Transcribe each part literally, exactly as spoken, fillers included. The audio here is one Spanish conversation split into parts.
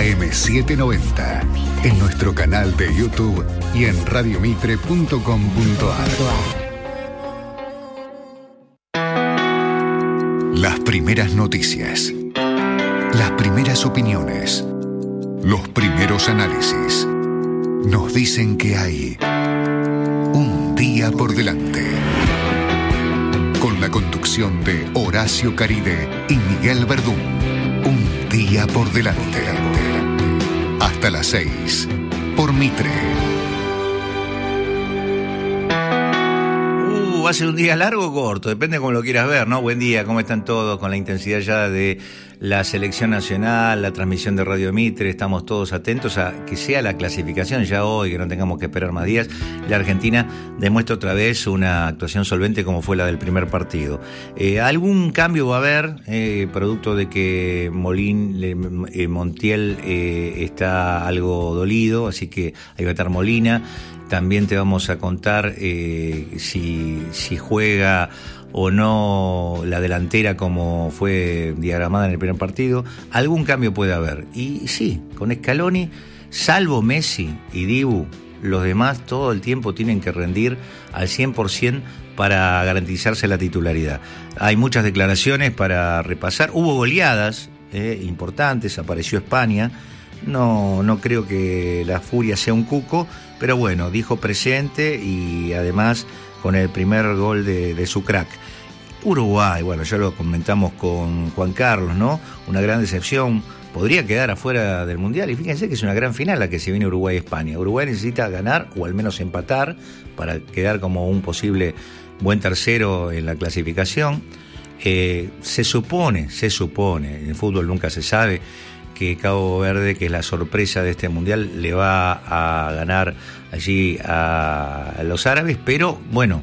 A M setecientos noventa, en nuestro canal de YouTube y en radiomitre punto com punto a r. Las primeras noticias, las primeras opiniones, los primeros análisis, nos dicen que hay un día por delante. Con la conducción de Horacio Caride y Miguel Verdún. Un día por delante. Hasta las seis, por Mitre. Uh, ¿va a ser un día largo o corto? Depende de cómo lo quieras ver, ¿no? Buen día, ¿cómo están todos? Con la intensidad ya de la selección nacional, la transmisión de Radio Mitre, estamos todos atentos a que sea la clasificación ya hoy, que no tengamos que esperar más días. La Argentina demuestra otra vez una actuación solvente como fue la del primer partido. Eh, algún cambio va a haber, eh, producto de que Molín, eh, Montiel eh, está algo dolido, así que ahí va a estar Molina. También te vamos a contar eh, si, si juega o no la delantera como fue diagramada en el primer partido. Algún cambio puede haber. Y sí, con Scaloni, salvo Messi y Dibu, los demás todo el tiempo tienen que rendir al cien por ciento para garantizarse la titularidad. Hay muchas declaraciones para repasar. Hubo goleadas eh, importantes, apareció España. No, no creo que la furia sea un cuco, pero bueno, dijo presente y además con el primer gol de, de su crack. Uruguay, bueno, ya lo comentamos con Juan Carlos, ¿no? Una gran decepción, podría quedar afuera del Mundial y fíjense que es una gran final la que se viene Uruguay-España. Uruguay necesita ganar o al menos empatar para quedar como un posible buen tercero en la clasificación. Eh, se supone, se supone, en el fútbol nunca se sabe, que Cabo Verde, que es la sorpresa de este Mundial, le va a ganar allí a los árabes, pero bueno,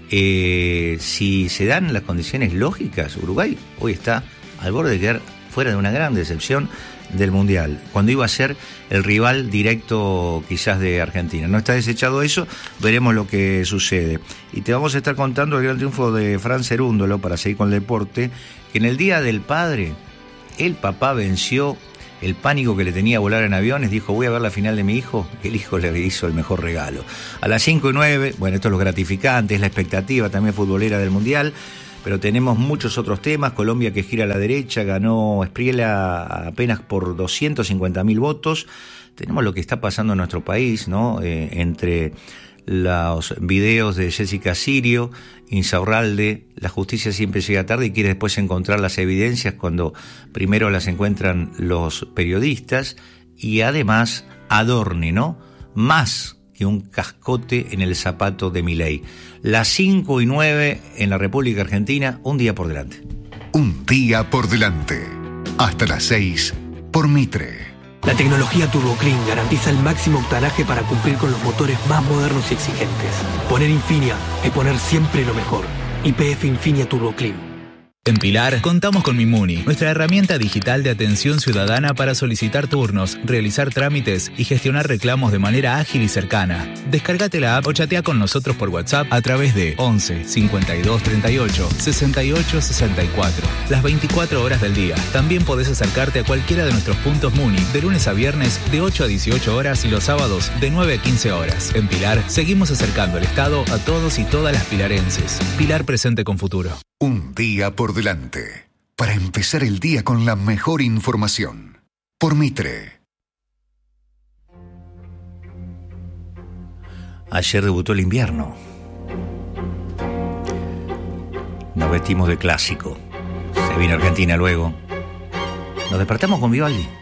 eh, si se dan las condiciones lógicas, Uruguay hoy está al borde de quedar fuera de una gran decepción del Mundial, cuando iba a ser el rival directo quizás de Argentina. No está desechado eso, veremos lo que sucede. Y te vamos a estar contando el gran triunfo de Fran Cerúndolo, para seguir con el deporte, que en el Día del Padre, el papá venció el pánico que le tenía a volar en aviones, dijo, voy a ver la final de mi hijo, el hijo le hizo el mejor regalo. A las cinco y nueve, bueno, esto es lo gratificante, es la expectativa también futbolera del Mundial, pero tenemos muchos otros temas. Colombia, que gira a la derecha, ganó Espriella apenas por doscientos cincuenta mil votos. Tenemos lo que está pasando en nuestro país, ¿no? Eh, entre los videos de Jessica Sirio, Insaurralde, la justicia siempre llega tarde y quiere después encontrar las evidencias cuando primero las encuentran los periodistas, y además Adorni, ¿no? Más que un cascote en el zapato de Milei. Las cinco y nueve en la República Argentina, un día por delante. Un día por delante. Hasta las seis, por Mitre. La tecnología Turbo Clean garantiza el máximo octanaje para cumplir con los motores más modernos y exigentes. Poner Infinia es poner siempre lo mejor. Y P F Infinia Turbo Clean. En Pilar contamos con Mimuni, nuestra herramienta digital de atención ciudadana para solicitar turnos, realizar trámites y gestionar reclamos de manera ágil y cercana. Descárgate la app o chatea con nosotros por WhatsApp a través de once cincuenta y dos treinta y ocho sesenta y ocho sesenta y cuatro. Las veinticuatro horas del día. También podés acercarte a cualquiera de nuestros puntos Muni de lunes a viernes de ocho a dieciocho horas y los sábados de nueve a quince horas. En Pilar seguimos acercando el Estado a todos y todas las pilarenses. Pilar, presente con futuro. Un día por delante, para empezar el día con la mejor información. Por Mitre. Ayer debutó el invierno. Nos vestimos de clásico. Se vino Argentina luego. Nos despertamos con Vivaldi.